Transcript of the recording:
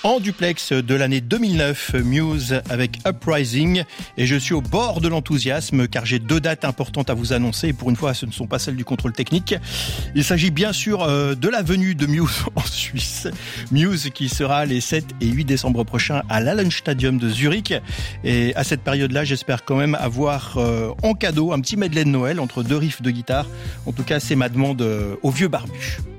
en duplex de l'année 2009, Muse avec Uprising. Et je suis au bord de l'enthousiasme car j'ai 2 dates importantes à vous annoncer. Et pour une fois, ce ne sont pas celles du contrôle technique. Il s'agit bien sûr de la venue de Muse en Suisse. Muse qui sera les 7 et 8 décembre prochains à l'Hallenstadion de Zurich. Et à cette période-là, j'espère quand même avoir en cadeau un petit medley de Noël entre 2 riffs de guitare. En tout cas, c'est ma demande au vieux barbu.